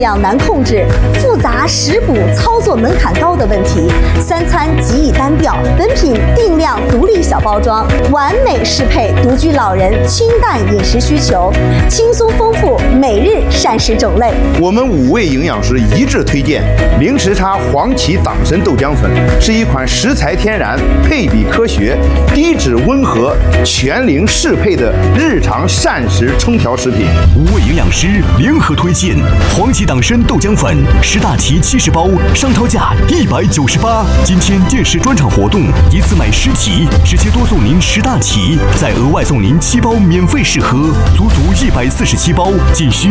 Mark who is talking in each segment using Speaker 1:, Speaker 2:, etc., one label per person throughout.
Speaker 1: 量难控制、复杂食补操作门槛高的问题，三餐极易单调，本品定量独立小包装，完美适配独居老人清淡饮食需求，轻松丰富每日膳食种类。
Speaker 2: 我们5位营养师一致推荐零时差黄芪党参豆浆粉，是一款食材天然、配比科学、低脂温和、全龄适配的日常膳食冲调食品。
Speaker 3: 5位营养师联合推荐黄芪党参豆浆粉10大齐70包，商超价198。今天电视专场活动，一次买10齐，直接多送您10大齐，再额外送您7包免费试喝，足147包，仅需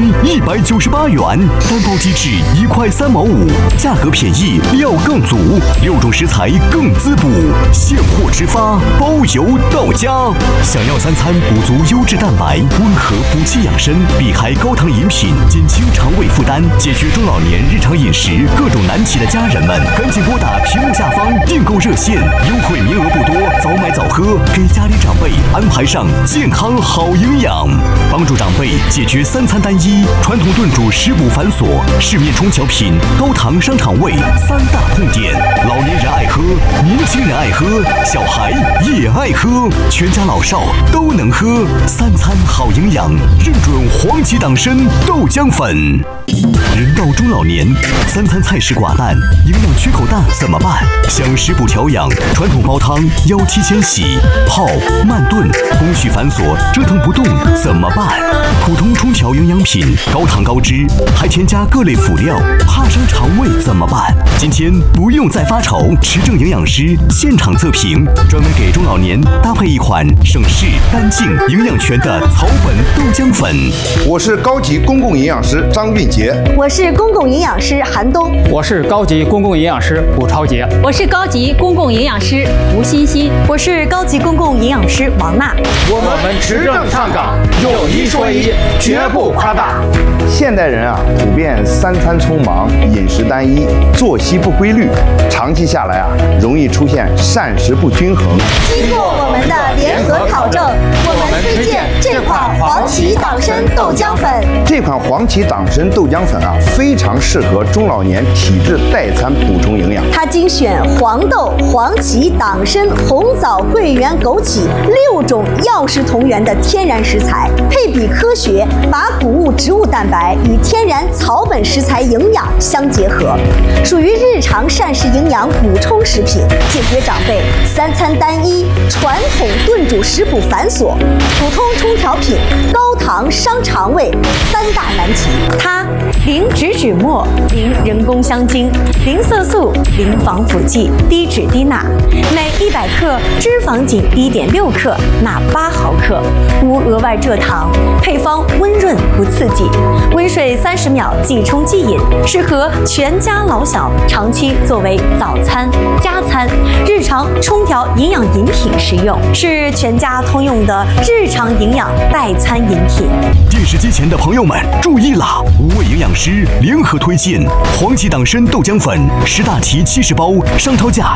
Speaker 3: 198元。单包机制1块3毛5，价格便宜，料更足，6种食材更滋补，现货直发，包邮到家。想要3餐补足优质蛋白，温和补气养生，避开高糖饮品，减轻肠胃负担，解决中老年日常饮食各种难题的家人们，赶紧拨打屏幕下方订购热线，优惠名额不多，早买早喝，给家里长辈安排上健康好营养，帮助长辈解决3餐单一、传统炖煮食补繁琐、市面冲调品、高糖伤肠胃3大痛点。老年人爱喝，年轻人爱喝，小孩也爱喝，全家老少都能喝，3餐好营养，认准黄芪党参豆浆粉。人到中老年，3餐菜式寡淡，营养缺口大怎么办？想食补调养，传统煲汤要提前洗、泡、慢炖，工序繁琐，折腾不动怎么办？普通冲调营养品高糖高脂，还添加各类辅料，怕伤肠胃怎么办？今天不用再发愁，持证营养师现场测评，专门给中老年搭配一款省事、干净、营养全的草本豆浆粉。
Speaker 2: 我是高级公共营养师张俊杰，
Speaker 1: 我是公共营养师韩冬，
Speaker 4: 我是高级公共营养师卜超杰，
Speaker 5: 我是高级公共营养师吴欣欣，
Speaker 6: 我是高级公共营养师王娜。
Speaker 7: 我们持证上岗，有一说一，绝不夸大。
Speaker 2: 现代人普遍3餐匆忙，饮食单一，作息不规律，长期下来容易出现膳食不均衡。
Speaker 1: 经过我们的联合考证，我们推荐这款黄芪党参豆浆粉。
Speaker 2: 这款黄芪党参豆浆粉非常适合中老年体质代餐补充营养。
Speaker 1: 它精选黄豆、黄芪、党参、红枣、桂圆、枸杞6种药食同源的天然食材，配比科学，把谷物植物蛋白与天然草本食材营养相结合，属于日常膳食营养补充食品，解决长辈3餐单一、传统炖煮食补繁琐、普通冲调品高糖伤肠胃3大难题。
Speaker 6: 它零脂脂末、零人工香精、零色素、零防腐剂，低脂低钠，每100克脂肪仅1.6克，钠8毫克，无额外蔗糖，配方温润不刺激，温水30秒即冲即饮，适合全家老小长期作为早餐、加餐、日常冲调营养饮品食用，是全家通用的日常营养代餐饮品。
Speaker 3: 电视机前的朋友们注意啦！5位营养师联合推荐黄芪党参豆浆粉10大齐70包，商超价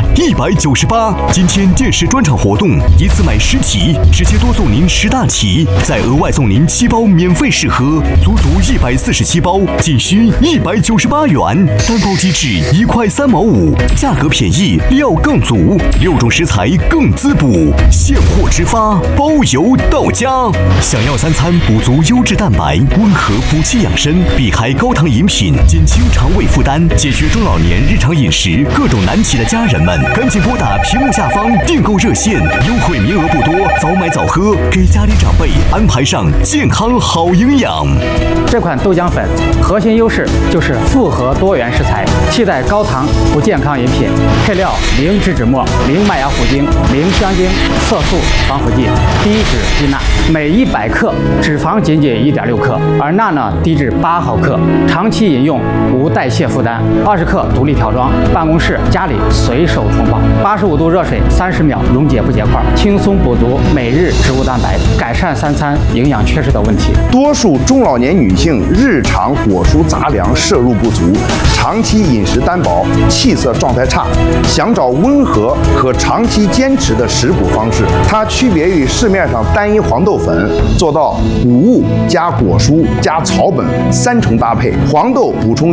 Speaker 3: 198。今天电视专场活动，一次买10齐，直接多送您10大齐，再额外送您7包免费试喝，足147包，仅需198元。单包机制1块3毛5，价格便宜，料更足，6种食材更滋补，现货直发，包邮到家。想要3餐补足优质蛋白，温和补气养生，避开高糖饮品，减轻肠胃负担，解决中老年日常饮食各种难题的家人们，赶紧拨打屏幕下方订购热线，优惠名额不多，早买早喝，给家里长辈安排上健康好营养。
Speaker 4: 这款豆浆粉核心优势就是复合多元食材，替代高糖不健康饮品，配料零脂脂末、零麦芽糊精、零香精、色素、防腐剂，低脂低钠，每100克脂肪仅1.6克，而钠呢低至8毫克，长期饮用无代谢负担，20克独立调装，办公室、家里随手冲泡，85度热水30秒溶解不结块，轻松补足每日植物蛋白，改善3餐营养缺失的问题。
Speaker 2: 多数中老年女性日常果蔬杂粮摄入不足，长期饮食单薄，气色状态差，想找温和可长期坚持的食补方式。它区别于市面上单单一黄豆粉，做到谷物加果蔬加草本3重搭配，黄豆补充